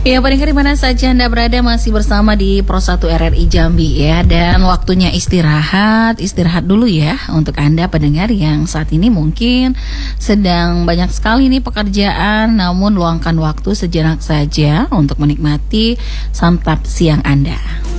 Ya, pendengar di mana saja Anda berada, masih bersama di Pro 1 RRI Jambi ya. Dan waktunya istirahat dulu ya untuk Anda pendengar yang saat ini mungkin sedang banyak sekali nih pekerjaan, namun luangkan waktu sejenak saja untuk menikmati santap siang Anda.